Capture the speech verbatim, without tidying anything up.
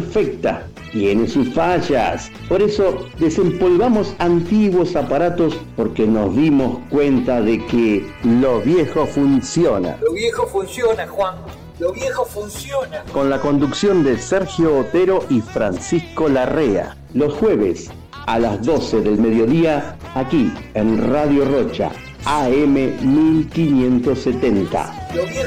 perfecta, tiene sus fallas. Por eso desempolvamos antiguos aparatos porque nos dimos cuenta de que lo viejo funciona. Lo viejo funciona, Juan. Lo viejo funciona. Con la conducción de Sergio Otero y Francisco Larrea. Los jueves a las doce del mediodía, aquí en Radio Rocha, A M mil quinientos setenta. Lo viejo